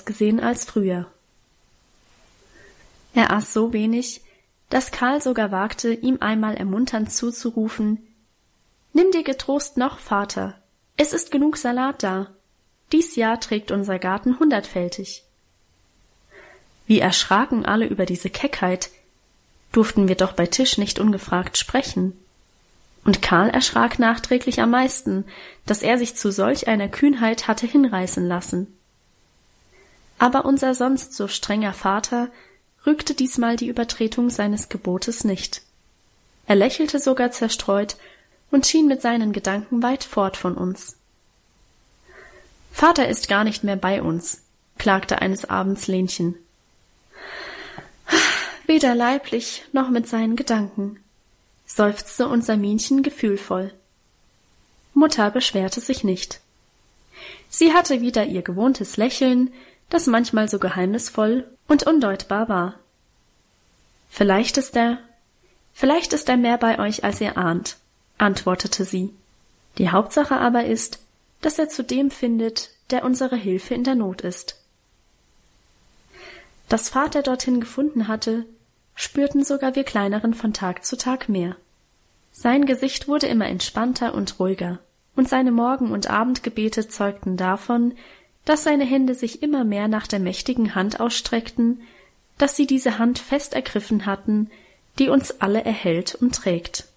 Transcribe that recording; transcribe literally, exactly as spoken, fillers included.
jetzt gesehen als früher. Er aß so wenig, dass Karl sogar wagte, ihm einmal ermunternd zuzurufen: »Nimm dir getrost noch, Vater, es ist genug Salat da. Dies Jahr trägt unser Garten hundertfältig.« Wie erschraken alle über diese Keckheit. Durften wir doch bei Tisch nicht ungefragt sprechen. Und Karl erschrak nachträglich am meisten, dass er sich zu solch einer Kühnheit hatte hinreißen lassen. Aber unser sonst so strenger Vater rügte diesmal die Übertretung seines Gebotes nicht. Er lächelte sogar zerstreut und schien mit seinen Gedanken weit fort von uns. »Vater ist gar nicht mehr bei uns«, klagte eines Abends Lenchen. »Weder leiblich noch mit seinen Gedanken«, seufzte unser Minchen gefühlvoll. Mutter beschwerte sich nicht. Sie hatte wieder ihr gewohntes Lächeln, das manchmal so geheimnisvoll und undeutbar war. »Vielleicht ist er, vielleicht ist er mehr bei euch, als ihr ahnt«, antwortete sie. »Die Hauptsache aber ist, dass er zu dem findet, der unsere Hilfe in der Not ist.« Dass Vater dorthin gefunden hatte, spürten sogar wir Kleineren von Tag zu Tag mehr. Sein Gesicht wurde immer entspannter und ruhiger, und seine Morgen- und Abendgebete zeugten davon, dass seine Hände sich immer mehr nach der mächtigen Hand ausstreckten, dass sie diese Hand fest ergriffen hatten, die uns alle erhält und trägt.